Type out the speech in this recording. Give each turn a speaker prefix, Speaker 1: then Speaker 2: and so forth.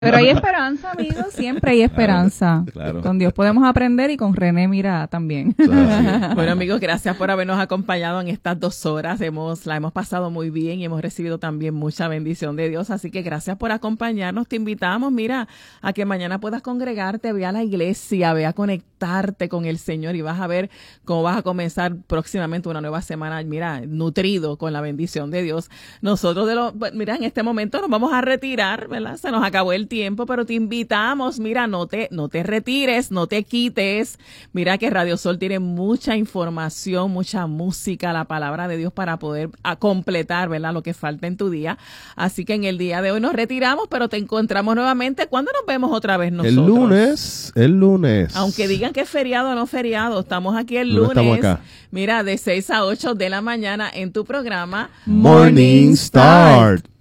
Speaker 1: Pero hay esperanza, amigos, siempre hay esperanza.
Speaker 2: Claro.
Speaker 1: Con Dios podemos aprender y con René, mira, también.
Speaker 2: Claro,
Speaker 3: Bueno, amigos, gracias por habernos acompañado en estas 2 horas. La hemos pasado muy bien y hemos recibido también mucha bendición de Dios. Así que gracias por acompañarnos. Te invitamos, mira, a que mañana puedas congregarte, ve a la iglesia, ve a conectarte con el Señor y vas a ver cómo vas a comenzar próximamente una nueva semana, mira, nutrido con la bendición de Dios. Nosotros, mira, en este momento nos vamos a retirar, ¿verdad? Se nos acabó el tiempo, pero te invitamos, mira, no te retires, no te quites. Mira que Radio Sol tiene mucha información, mucha música, la palabra de Dios para poder completar, ¿verdad? Lo que falta en tu día. Así que en el día de hoy nos retiramos, pero te encontramos nuevamente. ¿Cuándo nos vemos otra vez nosotros?
Speaker 2: El lunes.
Speaker 3: Aunque digan que es feriado o no feriado, estamos aquí el lunes.
Speaker 2: Estamos acá.
Speaker 3: Mira, de 6 a 8 de la mañana en tu programa
Speaker 2: Morning Start.